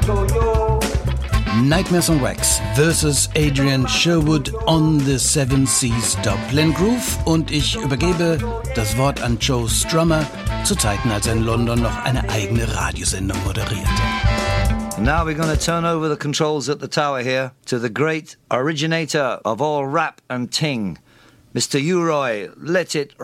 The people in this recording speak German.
Nightmares on Wax vs. Adrian Sherwood on the Seven Seas Dublin Groove und ich übergebe das Wort an Joe Strummer zu Zeiten, als er in London noch eine eigene Radiosendung moderierte. Now we're going to turn over the controls at the tower here to the great originator of all rap and ting, Mr. U-Roy. Let it